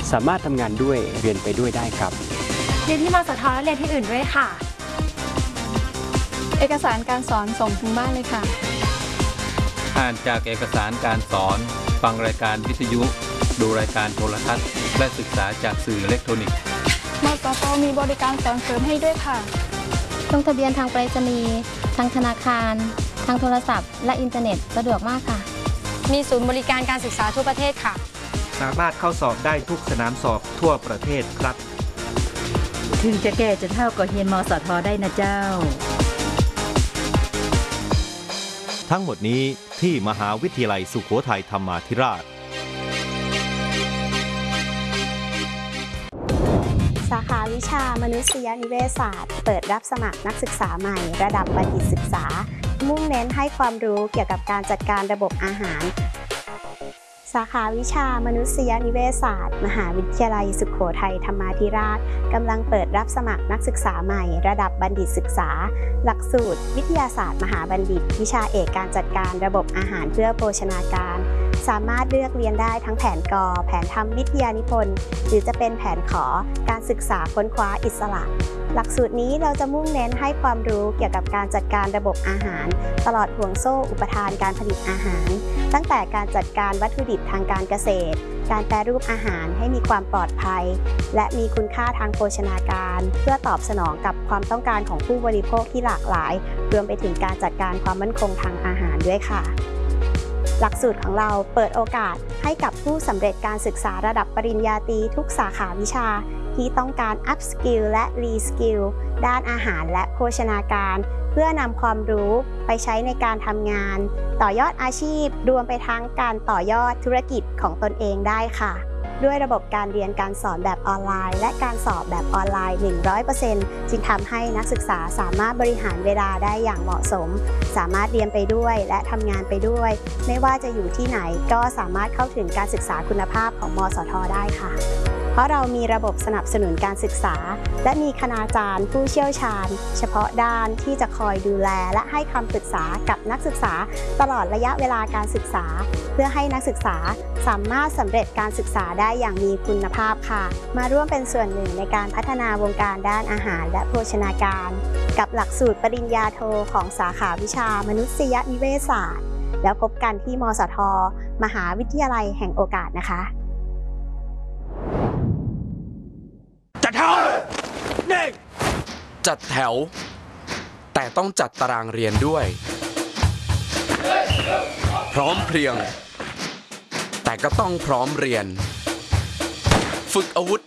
สามารถทำงานด้วยเรียนไปด้วยได้ครับเรียนที่มสทและเรียนที่อื่นด้วยค่ะเอกสารการสอนส่งถึงบ้านเลยค่ะอ่านจากเอกสารการสอนฟังรายการวิทยุดูรายการโทรทัศน์และศึกษาจากสื่ออิเล็กทรอนิกส์มสทมีบริการสอนเสริมให้ด้วยค่ะลงทะเบียนทางไปรษณีย์ทางธนาคารทางโทรศัพท์และอินเทอร์เน็ตสะดวกมากค่ะมีศูนย์บริการการศึกษาทั่วประเทศค่ะสามารถเข้าสอบได้ทุกสนามสอบทั่วประเทศครับถึงจะแก่จะเท่ากับเรียนมสทได้นะเจ้าทั้งหมดนี้ที่มหาวิทยาลัยสุโขทัยธรรมาธิราชสาขาวิชามนุษยนิเวศศาสตร์เปิดรับสมัครนักศึกษาใหม่ระดับบัณฑิตศึกษามุ่งเน้นให้ความรู้เกี่ยวกับการจัดการระบบอาหารสาขาวิชามนุษยนิเวศศาสตร์มหาวิทยาลัยสุโขทัยธรรมาธิราชกำลังเปิดรับสมัครนักศึกษาใหม่ระดับบัณฑิตศึกษาหลักสูตรวิทยาศาสตร์มหาบัณฑิตวิชาเอกการจัดการระบบอาหารเพื่อโภชนาการสามารถเลือกเรียนได้ทั้งแผนกแผนทำวิทยานิพนธ์หรือจะเป็นแผนขอการศึกษาค้นคว้าอิสระหลักสูตรนี้เราจะมุ่งเน้นให้ความรู้เกี่ยวกับการจัดการระบบอาหารตลอดห่วงโซ่อุปทานการผลิตอาหารตั้งแต่การจัดการวัตถุดิบทางการเกษตรการแปรรูปอาหารให้มีความปลอดภัยและมีคุณค่าทางโภชนาการเพื่อตอบสนองกับความต้องการของผู้บริโภคที่หลากหลายรวมไปถึงการจัดการความมั่นคงทางอาหารด้วยค่ะหลักสูตรของเราเปิดโอกาสให้กับผู้สำเร็จการศึกษาระดับปริญญาตรีทุกสาขาวิชาที่ต้องการ up skill และ re skill ด้านอาหารและโภชนาการเพื่อนำความรู้ไปใช้ในการทำงานต่อยอดอาชีพรวมไปทั้งการต่อยอดธุรกิจของตนเองได้ค่ะด้วยระบบการเรียนการสอนแบบออนไลน์และการสอบแบบออนไลน์ 100% จึงทำให้นักศึกษาสามารถบริหารเวลาได้อย่างเหมาะสมสามารถเรียนไปด้วยและทำงานไปด้วยไม่ว่าจะอยู่ที่ไหนก็สามารถเข้าถึงการศึกษาคุณภาพของมสท.ได้ค่ะเพราะเรามีระบบสนับสนุนการศึกษาและมีคณาจารย์ผู้เชี่ยวชาญเฉพาะด้านที่จะคอยดูแลและให้คำปรึกษากับนักศึกษาตลอดระยะเวลาการศึกษาเพื่อให้นักศึกษาสามารถสำเร็จการศึกษาได้อย่างมีคุณภาพค่ะมาร่วมเป็นส่วนหนึ่งในการพัฒนาวงการด้านอาหารและโภชนาการกับหลักสูตรปริญญาโทของสาขาวิชามนุษยนิเวศศาสตร์แล้วพบกันที่มสท.มหาวิทยาลัยแห่งโอกาสนะคะจัดแถวจัดแถวแต่ต้องจัดตารางเรียนด้วยพร้อมเพรียงแต่ก็ต้องพร้อมเรียนฝึกอาวุธ